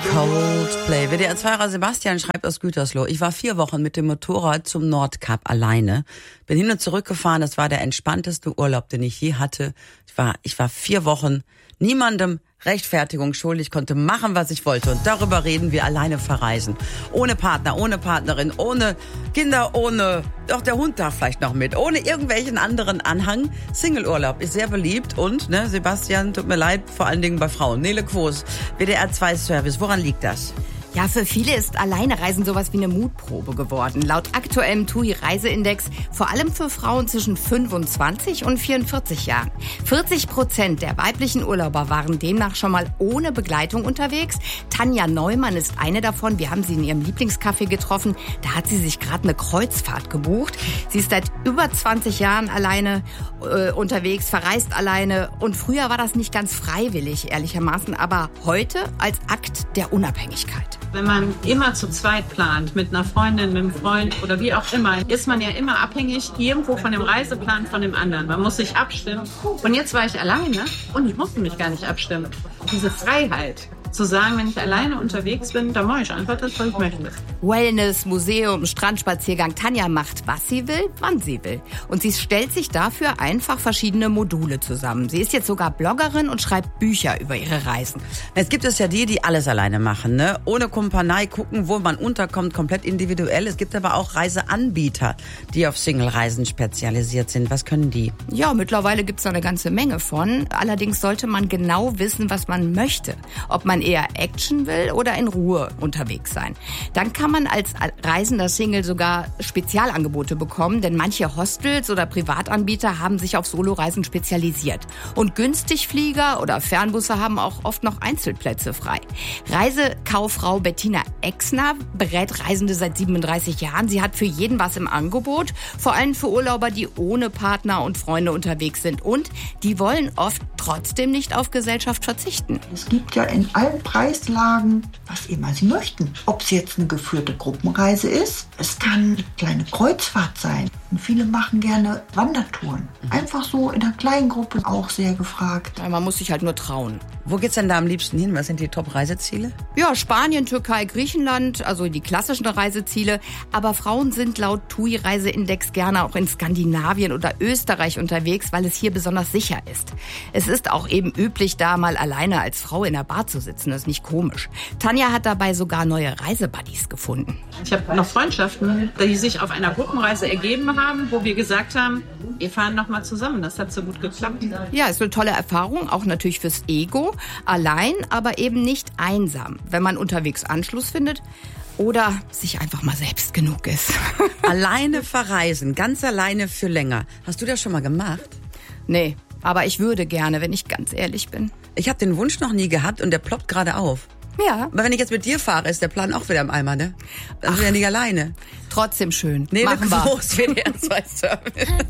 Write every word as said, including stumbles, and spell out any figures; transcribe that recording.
Coldplay. W D R-Fahrer Sebastian schreibt aus Gütersloh: Ich war vier Wochen mit dem Motorrad zum Nordkap alleine. Bin hin und zurück gefahren. Das war der entspannteste Urlaub, den ich je hatte. Ich war, ich war vier Wochen niemandem Rechtfertigung schuldig, konnte machen, was ich wollte. Und darüber reden wir: alleine verreisen. Ohne Partner, ohne Partnerin, ohne Kinder, ohne, doch der Hund darf vielleicht noch mit, ohne irgendwelchen anderen Anhang. Single-Urlaub ist sehr beliebt und, ne, Sebastian, tut mir leid, vor allen Dingen bei Frauen. Nele Quos, W D R zwei Service. Woran liegt das? Ja, für viele ist Alleinereisen sowas wie eine Mutprobe geworden. Laut aktuellem T U I-Reiseindex vor allem für Frauen zwischen fünfundzwanzig und vierundvierzig Jahren. vierzig Prozent der weiblichen Urlauber waren demnach schon mal ohne Begleitung unterwegs. Tanja Neumann ist eine davon. Wir haben sie in ihrem Lieblingscafé getroffen. Da hat sie sich gerade eine Kreuzfahrt gebucht. Sie ist seit über zwanzig Jahren alleine äh, unterwegs, verreist alleine. Und früher war das nicht ganz freiwillig, ehrlichermaßen, aber heute als Akt der Unabhängigkeit. Wenn man immer zu zweit plant, mit einer Freundin, mit einem Freund oder wie auch immer, ist man ja immer abhängig irgendwo von dem Reiseplan von dem anderen. Man muss sich abstimmen. Und jetzt war ich alleine und ich musste mich gar nicht abstimmen. Diese Freiheit zu sagen, wenn ich alleine unterwegs bin, dann mache ich einfach das, was ich möchte. Wellness, Museum, Strandspaziergang. Tanja macht, was sie will, wann sie will. Und sie stellt sich dafür einfach verschiedene Module zusammen. Sie ist jetzt sogar Bloggerin und schreibt Bücher über ihre Reisen. Es gibt es ja die, die alles alleine machen, ne? Ohne Kumpanei, gucken, wo man unterkommt, komplett individuell. Es gibt aber auch Reiseanbieter, die auf Single-Reisen spezialisiert sind. Was können die? Ja, mittlerweile gibt's da eine ganze Menge von. Allerdings sollte man genau wissen, was man möchte. Ob man eher Action will oder in Ruhe unterwegs sein. Dann kann man als reisender Single sogar Spezialangebote bekommen, denn manche Hostels oder Privatanbieter haben sich auf Soloreisen spezialisiert. Und Günstigflieger oder Fernbusse haben auch oft noch Einzelplätze frei. Reisekauffrau Bettina Exner berät Reisende seit siebenunddreißig Jahren. Sie hat für jeden was im Angebot, vor allem für Urlauber, die ohne Partner und Freunde unterwegs sind. Und die wollen oft trotzdem nicht auf Gesellschaft verzichten. Es gibt ja in allen Preislagen, was immer Sie möchten. Ob es jetzt eine geführte Gruppenreise ist, es kann eine kleine Kreuzfahrt sein. Und viele machen gerne Wandertouren. Einfach so in einer kleinen Gruppe, auch sehr gefragt. Ja, man muss sich halt nur trauen. Wo geht's denn da am liebsten hin? Was sind die Top-Reiseziele? Ja, Spanien, Türkei, Griechenland, also die klassischen Reiseziele. Aber Frauen sind laut T U I-Reiseindex gerne auch in Skandinavien oder Österreich unterwegs, weil es hier besonders sicher ist. Es ist auch eben üblich, da mal alleine als Frau in der Bar zu sitzen. Das ist nicht komisch. Tanja hat dabei sogar neue Reisebuddies gefunden. Ich habe noch Freundschaften, die sich auf einer Gruppenreise ergeben haben, wo wir gesagt haben, wir fahren noch mal zusammen. Das hat so gut geklappt. Ja, ist eine tolle Erfahrung, auch natürlich fürs Ego. Allein, aber eben nicht einsam, wenn man unterwegs Anschluss findet oder sich einfach mal selbst genug ist. Alleine verreisen, ganz alleine für länger. Hast du das schon mal gemacht? Nee, aber ich würde gerne, wenn ich ganz ehrlich bin. Ich habe den Wunsch noch nie gehabt und der ploppt gerade auf. Ja. Aber wenn ich jetzt mit dir fahre, ist der Plan auch wieder im Eimer, ne? Dann sind wir ja nicht alleine. Trotzdem schön. Nele Machen wir. Quos, W D R zwei Service.